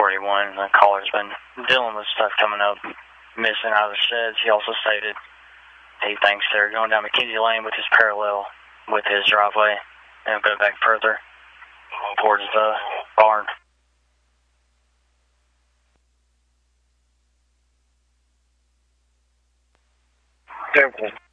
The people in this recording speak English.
481. The caller's been dealing with stuff coming up, missing out of the sheds. He also stated he thinks they're going down McKenzie Lane, which is parallel with his driveway, and a bit back further towards the barn. Temple.